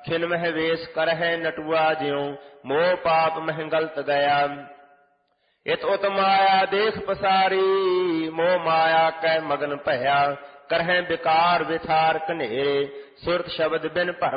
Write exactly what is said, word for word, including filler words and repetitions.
छिन मह वेश करहै नटुआ ज्यों मोह पाप मह गलत गया। इत उत माया देख पसारी मोह माया कै मगन भया करहै विकार विथार कनेरे सुरत शब्द बिन भरम